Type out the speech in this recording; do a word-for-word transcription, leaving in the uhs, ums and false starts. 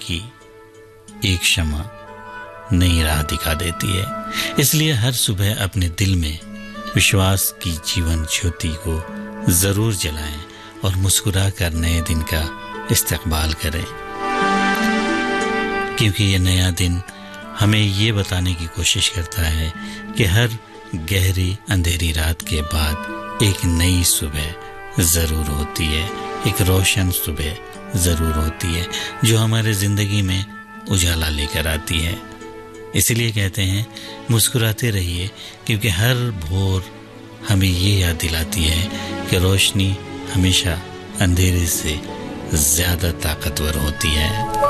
की एक शम्मा नई राह दिखा देती है। इसलिए हर सुबह अपने दिल में विश्वास की जीवन ज्योति को जरूर जलाएं और मुस्कुरा कर नए दिन का इस्तकबाल करें, क्योंकि ये नया दिन हमें ये बताने की कोशिश करता है कि हर गहरी अंधेरी रात के बाद एक नई सुबह जरूर होती है, एक रोशन सुबह जरूर होती है जो हमारे जिंदगी में उजाला लेकर आती है। इसलिए कहते हैं मुस्कुराते रहिए, क्योंकि हर भोर हमें ये याद दिलाती है कि रोशनी हमेशा अंधेरे से ज्यादा ताकतवर होती है।